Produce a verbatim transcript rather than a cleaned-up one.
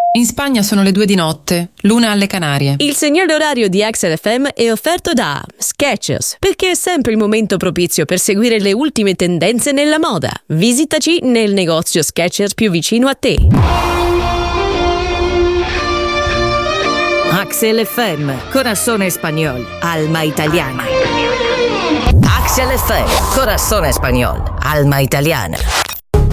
In Spagna sono le due di notte, l'una alle Canarie. Il segnale orario di Axel F M è offerto da Skechers, perché è sempre il momento propizio per seguire le ultime tendenze nella moda. Visitaci nel negozio Skechers più vicino a te. Axel F M, Corazón Español, alma italiana. Axel F M, Corazón Español, alma italiana.